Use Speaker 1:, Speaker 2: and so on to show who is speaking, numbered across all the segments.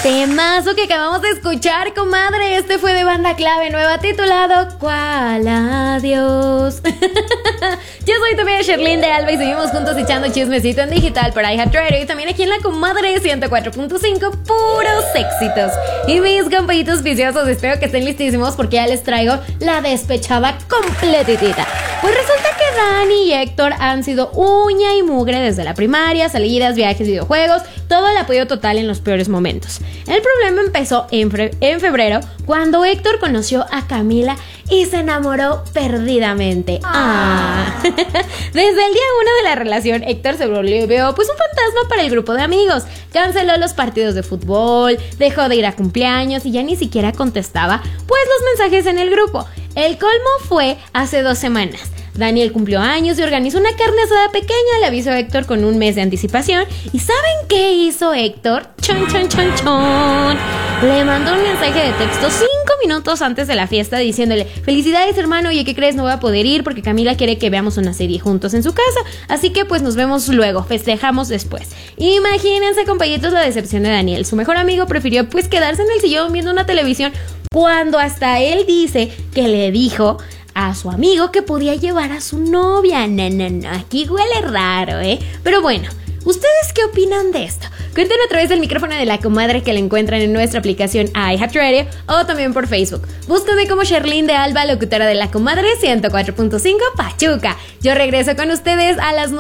Speaker 1: Temazo que acabamos de escuchar, comadre. Este fue de Banda Clave Nueva, titulado ¿Cuál adiós? Yo soy tu amiga Sherlyn de Alba y seguimos juntos echando chismecito en digital por iHeartRadio y también aquí en la comadre 104.5, puros éxitos. Y mis compañitos viciosos, espero que estén listísimos porque ya les traigo la despechada completitita. Pues resulta que Dani y Héctor han sido uña y mugre desde la primaria, salidas, viajes, videojuegos, todo el apoyo total en los peores momentos. El problema empezó en febrero, cuando Héctor conoció a Camila y se enamoró perdidamente. Desde el día 1 de la relación, Héctor se volvió pues un fantasma para el grupo de amigos. Canceló los partidos de fútbol, dejó de ir a cumpleaños y ya ni siquiera contestaba pues los mensajes en el grupo. El colmo fue hace 2 semanas. Daniel cumplió años y organizó una carne asada pequeña. Le avisó a Héctor con un mes de anticipación. ¿Y saben qué hizo Héctor? ¡Chon, chon, chon, chon! Le mandó un mensaje de texto 5 minutos antes de la fiesta diciéndole: felicidades, hermano, oye, ¿qué crees? No voy a poder ir porque Camila quiere que veamos una serie juntos en su casa, así que pues nos vemos luego, festejamos después. Imagínense, compañitos, la decepción de Daniel. Su mejor amigo prefirió pues quedarse en el sillón viendo una televisión, cuando hasta él dice que le dijo a su amigo que podía llevar a su novia. No, aquí huele raro, Pero bueno, ¿ustedes qué opinan de esto? Cuéntenme a través del micrófono de la comadre, que la encuentran en nuestra aplicación iHeartRadio o también por Facebook. Búsquenme como Sherlyn de Alba, locutora de la comadre 104.5 Pachuca. Yo regreso con ustedes a las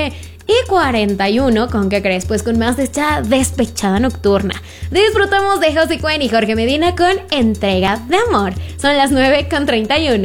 Speaker 1: 9:41. ¿Con qué crees? Pues con más de esta despechada nocturna. Disfrutamos de Josie Cuen y Jorge Medina con Entrega de Amor. Son las 9:31.